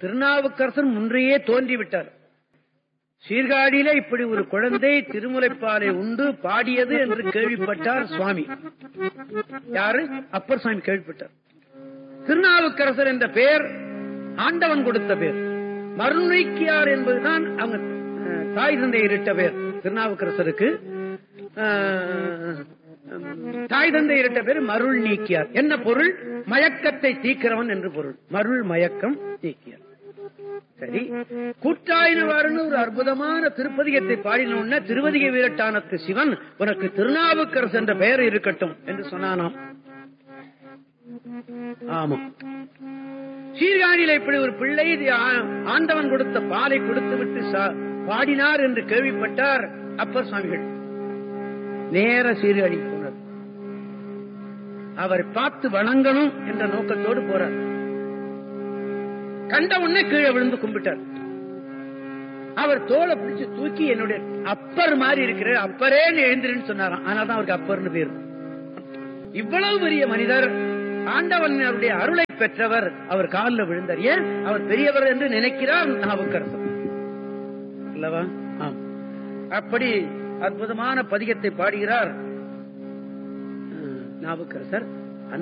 திருநாவுக்கரசர் முன்றையே தோன்றிவிட்டார். சீர்காழியில இப்படி ஒரு குழந்தை திருமுலைப்பாலை உண்டு பாடியது என்று கேள்விப்பட்டார் சுவாமி. யாரு? அப்பர் சுவாமி கேள்விப்பட்டார். திருநாவுக்கரசர் என்ற பெயர் ஆண்டவன் கொடுத்த பெயர். மருநீக்கியார் என்பதுதான் அவங்க தாய் தந்தையரிட்ட பெயர். திருநாவுக்கரசருக்கு தாய் தந்தையரிட்ட பேர் மருள் நீக்கியார். என்ன பொருள்? மயக்கத்தை தீக்கிறவன் என்று பொருள். மருள் மயக்கம் நீக்கியார். சரி, கூற்றாயினவாறுன்னு ஒரு அற்புதமான திருப்பதிகத்தை பாடின திருவதிக வீரட்டானத்து சிவன் உனக்கு திருநாவுக்கரசு என்ற பெயர் இருக்கட்டும் என்று சொன்னானாம். ஆமா, சீர்காழியில இப்படி ஒரு பிள்ளை ஆண்டவன் கொடுத்த பாலை கொடுத்து விட்டு பாடினார் என்று கேள்விப்பட்டார் அப்பர் சுவாமிகள். நேர சீர்காழி போனார். அவரை பார்த்து வணங்கணும் என்ற நோக்கத்தோடு போறார். கண்ட உடனே கீழே விழுந்து கும்பிட்டார். அவர் தோலை பிடிச்சு தூக்கி என்னுடைய அப்பர் மாதிரி இருக்கிற அப்பரே எழுந்திருன்னு சொன்னாராம். ஆனால்தான் அவருக்கு அப்பர்னு பேர். இவ்வளவு பெரிய மனிதர், ஆண்டவனுடைய அருளை பெற்றவர், அவர் காலில் விழுந்தார். ஏன்? அவர் பெரியவர் என்று நினைக்கிறார் நாவுக்கரசர் அல்லவா? அப்படி அற்புதமான பதிகத்தை பாடுகிறார் நாவுக்கரசர்.